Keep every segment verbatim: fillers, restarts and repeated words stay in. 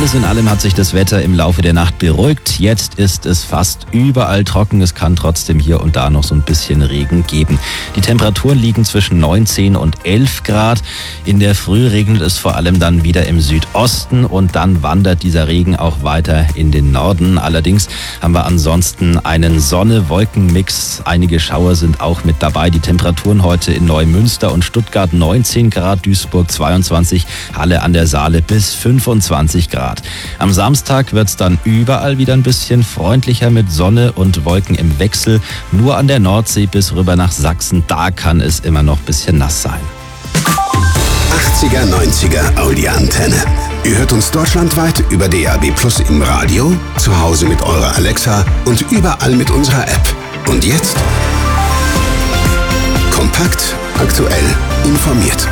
Alles in allem hat sich das Wetter im Laufe der Nacht beruhigt. Jetzt ist es fast überall trocken. Es kann trotzdem hier und da noch so ein bisschen Regen geben. Die Temperaturen liegen zwischen neunzehn und elf Grad. In der Früh regnet es vor allem dann wieder im Südosten und dann wandert dieser Regen auch weiter in den Norden. Allerdings haben wir ansonsten einen Sonne-Wolken-Mix. Einige Schauer sind auch mit dabei. Die Temperaturen heute in Neumünster und Stuttgart neunzehn Grad, Duisburg zweiundzwanzig, Halle an der Saale bis fünfundzwanzig Grad. Am Samstag wird es dann überall wieder ein bisschen freundlicher mit Sonne und Wolken im Wechsel. Nur an der Nordsee bis rüber nach Sachsen, da kann es immer noch ein bisschen nass sein. achtziger, neunziger Audi-Antenne. Ihr hört uns deutschlandweit über D A B Plus im Radio, zu Hause mit eurer Alexa und überall mit unserer App. Und jetzt kompakt, aktuell, informiert.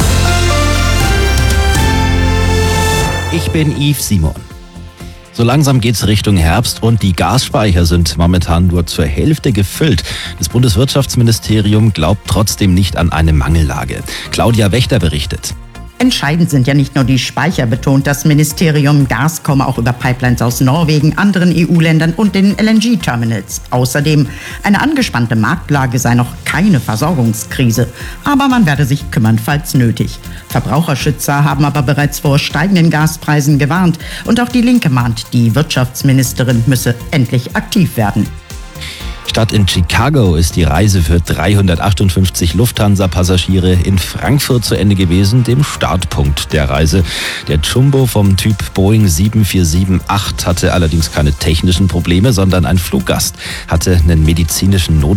Ich bin Yves Simon. So langsam geht's Richtung Herbst und die Gasspeicher sind momentan nur zur Hälfte gefüllt. Das Bundeswirtschaftsministerium glaubt trotzdem nicht an eine Mangellage. Claudia Wächter berichtet. Entscheidend sind ja nicht nur die Speicher, betont das Ministerium. Gas komme auch über Pipelines aus Norwegen, anderen E U-Ländern und den L N G-Terminals. Außerdem, eine angespannte Marktlage sei noch keine Versorgungskrise. Aber man werde sich kümmern, falls nötig. Verbraucherschützer haben aber bereits vor steigenden Gaspreisen gewarnt. Und auch die Linke mahnt, die Wirtschaftsministerin müsse endlich aktiv werden. Statt in Chicago ist die Reise für dreihundertachtundfünfzig Lufthansa-Passagiere in Frankfurt zu Ende gewesen, dem Startpunkt der Reise. Der Jumbo vom Typ Boeing sieben vier sieben acht hatte allerdings keine technischen Probleme, sondern ein Fluggast hatte einen medizinischen Not